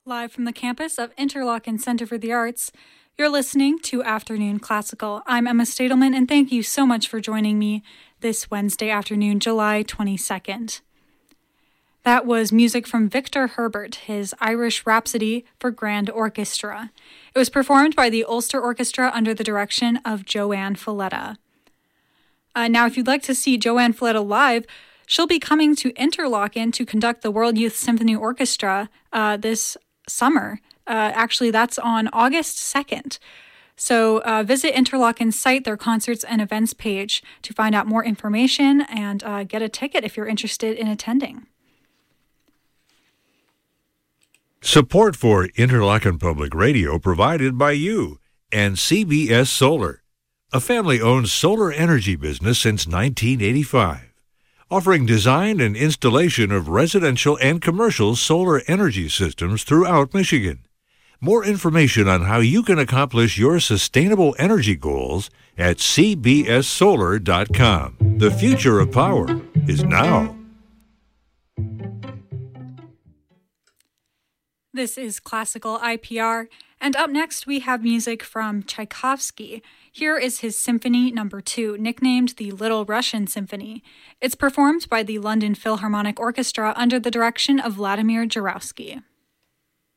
Live from the campus of Interlochen Center for the Arts, you're listening to Afternoon Classical. I'm Emma Stadelman, and thank you so much for joining me this Wednesday afternoon, July 22nd. That was music from Victor Herbert, his Irish Rhapsody for Grand Orchestra. It was performed by the Ulster Orchestra under the direction of Joanne Falletta. Now, if you'd like to see Joanne Falletta live, she'll be coming to Interlochen to conduct the World Youth Symphony Orchestra this summer. Actually, that's on August 2nd. So visit Interlochen's site, their concerts and events page, to find out more information and get a ticket if you're interested in attending. Support for Interlochen Public Radio provided by you and CBS Solar, a family-owned solar energy business since 1985, offering design and installation of residential and commercial solar energy systems throughout Michigan. More information on how you can accomplish your sustainable energy goals at cbssolar.com. The future of power is now. This is Classical IPR, and up next we have music from Tchaikovsky. Here is his Symphony No. 2, nicknamed the Little Russian Symphony. It's performed by the London Philharmonic Orchestra under the direction of Vladimir Jurowski.